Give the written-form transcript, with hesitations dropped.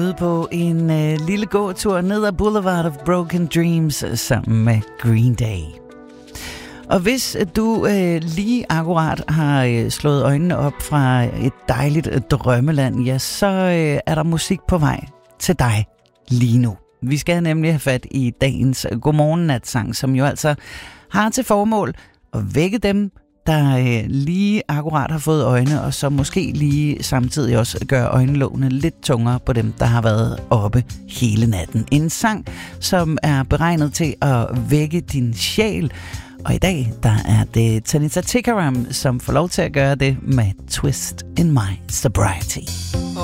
Ude på en lille gåtur ned ad Boulevard of Broken Dreams sammen med Green Day. Og hvis du lige akkurat har slået øjnene op fra et dejligt drømmeland, ja, så er der musik på vej til dig lige nu. Vi skal nemlig have fat i dagens Godmorgen-natsang, som jo altså har til formål at vække dem, der lige akkurat har fået øjne, og så måske lige samtidig også gør øjenlågene lidt tungere på dem, der har været oppe hele natten. En sang, som er beregnet til at vække din sjæl, og i dag, der er det Tanita Tikaram, som får lov til at gøre det med Twist in My Sobriety.